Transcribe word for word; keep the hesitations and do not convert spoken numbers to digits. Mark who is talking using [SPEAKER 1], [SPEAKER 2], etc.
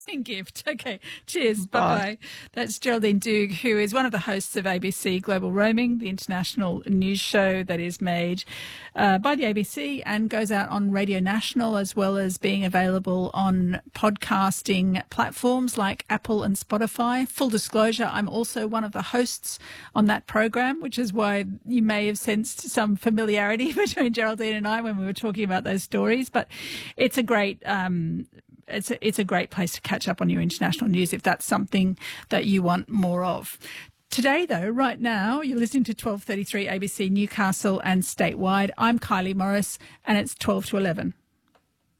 [SPEAKER 1] gift. Okay, cheers.
[SPEAKER 2] Bye.
[SPEAKER 1] Bye-bye. That's Geraldine Doogue, who is one of the hosts of A B C Global Roaming, the international news show that is made uh, by the A B C and goes out on Radio National, as well as being available on podcasting platforms like Apple and Spotify. Full disclosure, I'm also one of the hosts on that program, which is why you may have sensed some familiarity between Geraldine and I when we were talking about those stories. But it's a great um, It's a, it's a great place to catch up on your international news if that's something that you want more of. Today, though, right now, you're listening to twelve thirty-three A B C Newcastle and statewide. I'm Kylie Morris, and it's twelve to eleven.